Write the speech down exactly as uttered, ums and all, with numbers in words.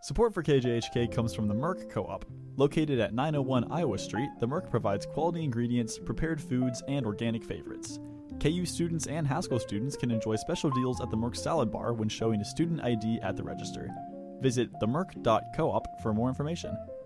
Support for K J H K comes from the Merck Co-op. Located at nine oh one Iowa Street, the Merck provides quality ingredients, prepared foods, and organic favorites. K U students and Haskell students can enjoy special deals at the Merck Salad Bar when showing a student I D at the register. Visit the merck dot coop for more information.